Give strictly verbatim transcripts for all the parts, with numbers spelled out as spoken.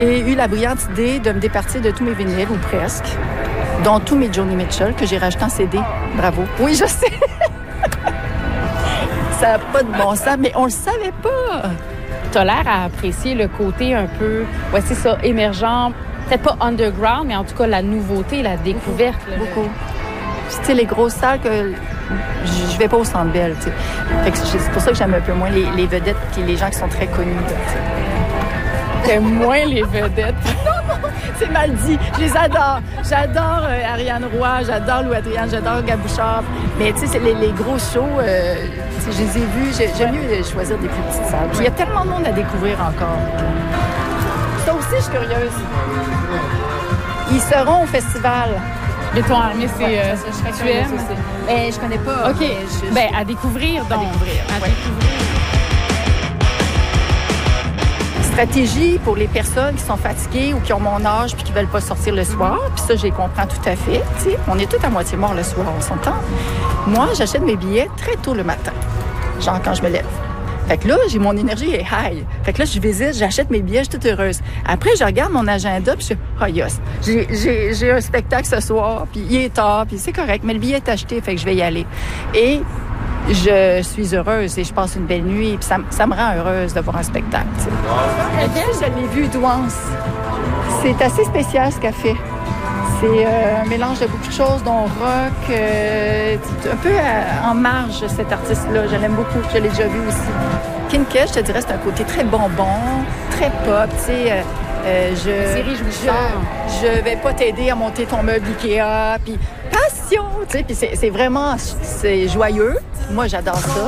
J'ai eu la brillante idée de me départir de tous mes vinyles, ou presque, dont tous mes Joni Mitchell, que j'ai racheté en C D. Bravo. Oui, je sais. Ça n'a pas de bon sens, mais on le savait pas. T'as l'air à apprécier le côté un peu, ouais, c'est ça, émergent, peut-être pas underground, mais en tout cas la nouveauté, la découverte. Beaucoup. Puis, tu sais, les grosses salles que je vais pas au Centre Bell, tu sais. Fait que c'est pour ça que j'aime un peu moins les, les vedettes puis les gens qui sont très connus. T'aimes moins les vedettes? Non, non, c'est mal dit. Je les adore. J'adore euh, Ariane Roy, j'adore Lou Adrienne, j'adore Gabouchard. Mais tu sais, les, les gros shows, euh, je les ai vus. J'aime mieux choisir des plus petites salles. Puis il y a tellement de monde à découvrir encore. Ça aussi, je suis curieuse. Ils seront au festival. Béton Armé, c'est... Ouais, euh, ça, je tu aimes? Ben, je connais pas. OK. Je, ben, à découvrir, donc. À découvrir, À ouais. découvrir. Stratégie pour les personnes qui sont fatiguées ou qui ont mon âge puis qui veulent pas sortir le soir. Puis ça, je les comprends tout à fait. T'sais, on est tous à moitié morts le soir, on s'entend. Moi, j'achète mes billets très tôt le matin, genre quand je me lève. Fait que là, j'ai mon énergie est high. Fait que là, je visite, j'achète mes billets, je suis toute heureuse. Après, je regarde mon agenda, puis je suis « Ah, yes, j'ai, j'ai, j'ai un spectacle ce soir, puis il est tard, puis c'est correct, mais le billet est acheté, fait que je vais y aller. » Et je suis heureuse et je passe une belle nuit, puis ça, ça me rend heureuse de voir un spectacle. T'sais. Je l'ai vu, Douance. C'est assez spécial, ce qu'elle fait. C'est euh, un mélange de beaucoup de choses, dont rock, euh, un peu à, en marge, cet artiste-là. Je l'aime beaucoup, je l'ai déjà vu aussi. Kinka, je te dirais, c'est un côté très bonbon, très pop, tu sais. Euh, euh, je, je, je vais pas t'aider à monter ton meuble Ikea, puis passion, tu sais, puis c'est, c'est vraiment, c'est joyeux. Moi, j'adore ça.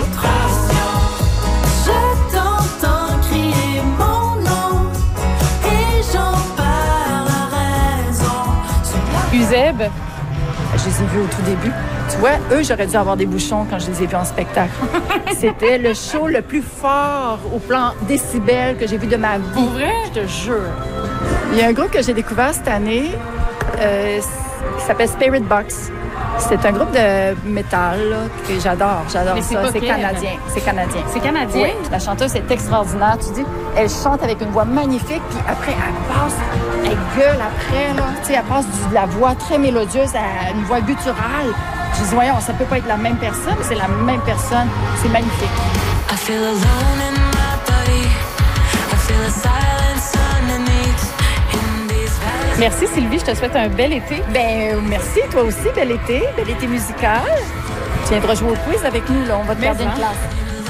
Je t'entends crier mon nom et j'en perds la raison. Uzeb, je les ai vus au tout début. Tu vois, eux, j'aurais dû avoir des bouchons quand je les ai vus en spectacle. C'était le show le plus fort au plan décibel que j'ai vu de ma vie. Pour vrai? Je te jure. Il y a un groupe que j'ai découvert cette année euh, qui s'appelle Spirit Box. C'est un groupe de métal là, que j'adore. J'adore Mais c'est ça. pas C'est quel? canadien. C'est canadien. C'est canadien? Oui. La chanteuse est extraordinaire. Tu dis, elle chante avec une voix magnifique, puis après, elle passe, elle gueule après, là. Tu sais, elle passe du, de la voix très mélodieuse à une voix gutturale. Je dis, voyons, ça peut pas être la même personne, mais c'est la même personne. C'est magnifique. I feel alone in my body. I feel a silence underneath in these valleys. Merci Sylvie, je te souhaite un bel été. Ben, merci, toi aussi, bel été, bel été musical. Tu viendras jouer au quiz avec nous, là. On va te faire une hein. classe.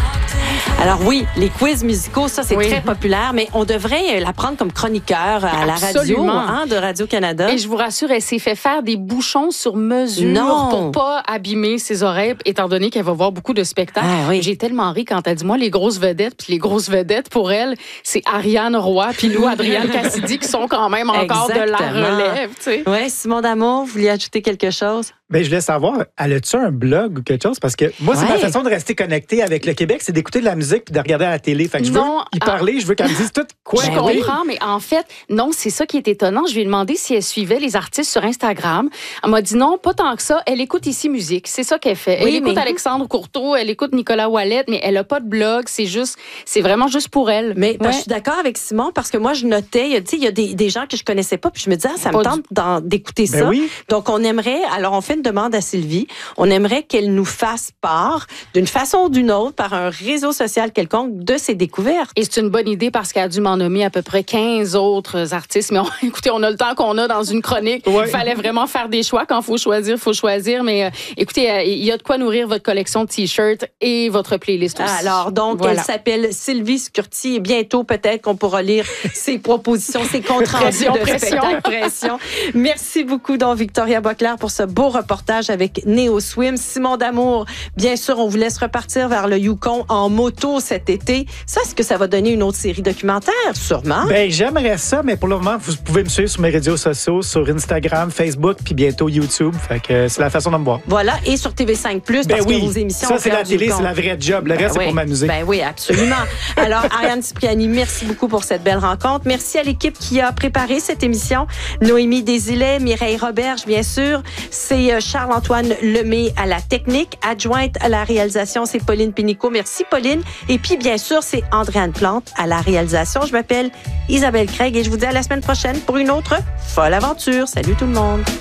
Alors oui, les quiz musicaux, ça, c'est Oui. très populaire, mais on devrait la prendre comme chroniqueur à la radio Absolument. hein, de Radio-Canada. Et je vous rassure, elle s'est fait faire des bouchons sur mesure Non. pour pas abîmer ses oreilles, étant donné qu'elle va voir beaucoup de spectacles. Ah, oui. J'ai tellement ri quand elle dit, moi, les grosses vedettes, puis les grosses vedettes, pour elle, c'est Ariane Roy puis Lou Adrienne Cassidy qui sont quand même encore de la Exactement. relève, tu sais. Oui, Simon D'Amour, vous vouliez ajouter quelque chose? Ben, je voulais savoir, elle a-tu un blog ou quelque chose? Parce que moi, c'est Ouais. ma façon de rester connecté avec le Québec, c'est d'écouter de la musique puis de regarder à la télé. Fait que je veux Non, y ah. parler, je veux qu'elle me dise tout quoi. Je Ben oui. comprends, mais en fait, non, c'est ça qui est étonnant. Je lui ai demandé si elle suivait les artistes sur Instagram. Elle m'a dit non, pas tant que ça. Elle écoute Ici Musique. C'est ça qu'elle fait. Elle Oui, écoute mais- Alexandre Courteau, elle écoute Nicolas Ouellet, mais elle a pas de blog. C'est juste, c'est vraiment juste pour elle. Mais ben, Ouais. je suis d'accord avec Simon parce que moi, je notais, il y a, tu sais, il y a des, des gens que je connaissais pas, puis je me disais, ah, ça Pas me du- tente d'en- d'écouter Ben ça. oui. Donc, on aimerait, alors on fait une demande à Sylvie, on aimerait qu'elle nous fasse part, d'une façon ou d'une autre, par un réseau social quelconque, de ses découvertes. Et c'est une bonne idée parce qu'elle a dû m'en nommer à peu près quinze autres artistes. Mais on, écoutez, on a le temps qu'on a dans une chronique. Ouais. Il fallait vraiment faire des choix. Quand il faut choisir, il faut choisir. Mais euh, écoutez, euh, il y a de quoi nourrir votre collection de T-shirts et votre playlist aussi. Alors, donc, Voilà. elle s'appelle Sylvie Scurti et bientôt, peut-être qu'on pourra lire ses propositions, ses comptes rendus Pression, de pression. spectacle. Pression. Merci beaucoup, donc, Victoria Boclair, pour ce beau reportage avec Néo Swim. Simon D'Amour, bien sûr, on vous laisse repartir vers le Yukon en moto cet été. Ça, est-ce que ça va donner une autre série documentaire? Sûrement. Ben, j'aimerais ça, mais pour le moment, vous pouvez me suivre sur mes réseaux sociaux, sur Instagram, Facebook, puis bientôt YouTube. Fait que c'est la façon de me voir. Voilà, et sur T V cinq plus, Ben parce oui, que vos émissions... ça, c'est au la cœur du télé, Yukon. c'est la vraie job. Le reste, Ben c'est oui. pour m'amuser. Ben oui, absolument. Alors, Ariane Cipriani, merci beaucoup pour cette belle rencontre. Merci à l'équipe qui a préparé cette émission. Noémie Desilets, Mireille Roberge, bien sûr. C'est euh, Charles-Antoine Lemay à la technique. Adjointe à la réalisation, c'est Pauline Pénicaud. Merci, Pauline. Et puis, bien sûr, c'est Andréane Plante à la réalisation. Je m'appelle Isabelle Craig et je vous dis à la semaine prochaine pour une autre folle aventure. Salut tout le monde!